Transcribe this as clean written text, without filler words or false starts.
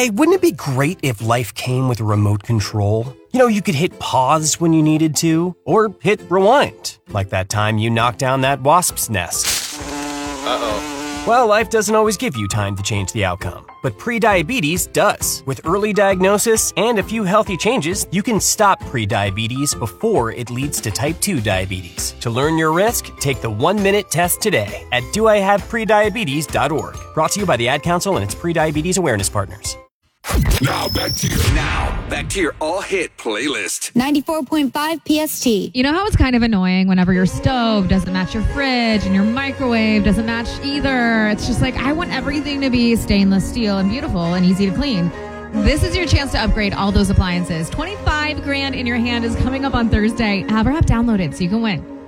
Hey, wouldn't it be great if life came with a remote control? You know, you could hit pause when you needed to, or hit rewind, like that time you knocked down that wasp's nest. Uh-oh. Well, life doesn't always give you time to change the outcome, but prediabetes does. With early diagnosis and a few healthy changes, you can stop prediabetes before it leads to type 2 diabetes. To learn your risk, take the 1-minute test today at doihaveprediabetes.org. Brought to you by the Ad Council and its prediabetes awareness partners. Now back to your all-hit playlist. 94.5 PST. You know how it's kind of annoying whenever your stove doesn't match your fridge and your microwave doesn't match either? It's just like, I want everything to be stainless steel and beautiful and easy to clean. This is your chance to upgrade all those appliances. $25,000 in your hand is coming up on Thursday. Have our app downloaded so you can win.